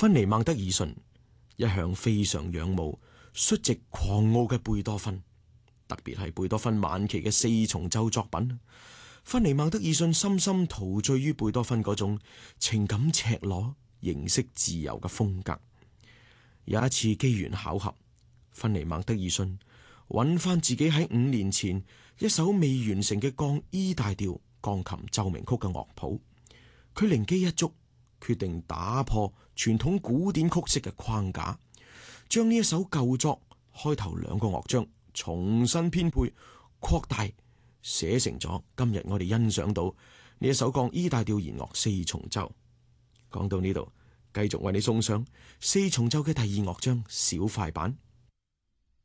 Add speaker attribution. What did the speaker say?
Speaker 1: 芬尼孟德爾遜一向非常仰慕率直狂傲嘅貝多芬，特別係貝多芬晚期嘅四重奏作品。芬尼孟德爾遜深深陶醉於貝多芬嗰種情感赤裸、形式自由嘅風格。有一次機緣巧合，芬尼孟德爾遜揾翻自己喺5年前一首未完成嘅降 E 大調鋼琴奏鳴曲嘅樂譜，佢靈機一觸，決定打破傳統古典曲式嘅框架，將呢一首舊作開頭2個樂章重新編配、擴大，寫成咗今日我哋欣賞到呢一首降 E 大調弦樂4重奏。講到呢度，繼續為你送上4重奏嘅第2樂章小快板。